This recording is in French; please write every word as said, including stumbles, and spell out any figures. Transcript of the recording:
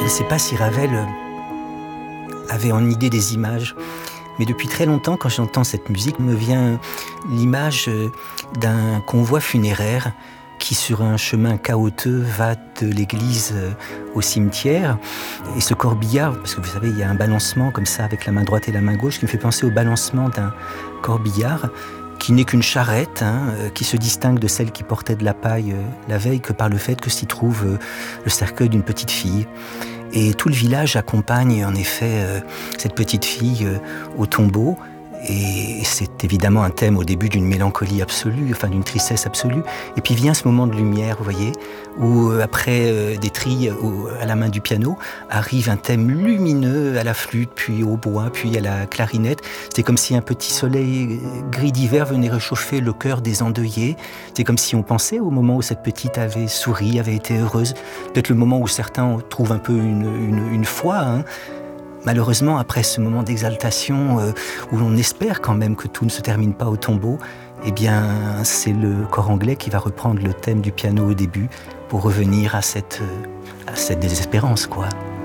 ne sais pas si Ravel avait en idée des images, mais depuis très longtemps, quand j'entends cette musique, me vient l'image d'un convoi funéraire qui, sur un chemin chaotique, va de l'église au cimetière. Et ce corbillard, parce que vous savez, il y a un balancement comme ça avec la main droite et la main gauche, qui me fait penser au balancement d'un corbillard, qui n'est qu'une charrette, hein, qui se distingue de celle qui portait de la paille euh, la veille que par le fait que s'y trouve euh, le cercueil d'une petite fille. Et tout le village accompagne en effet euh, cette petite fille euh, au tombeau. Et c'est évidemment un thème au début d'une mélancolie absolue, enfin d'une tristesse absolue. Et puis vient ce moment de lumière, vous voyez, où après euh, des trilles au, à la main du piano, arrive un thème lumineux à la flûte, puis au bois, puis à la clarinette. C'est comme si un petit soleil gris d'hiver venait réchauffer le cœur des endeuillés. C'est comme si on pensait au moment où cette petite avait souri, avait été heureuse. Peut-être le moment où certains trouvent un peu une, une, une foi, hein. Malheureusement, après ce moment d'exaltation euh, où l'on espère quand même que tout ne se termine pas au tombeau, eh bien, c'est le corps anglais qui va reprendre le thème du piano au début pour revenir à cette, euh, à cette désespérance, quoi.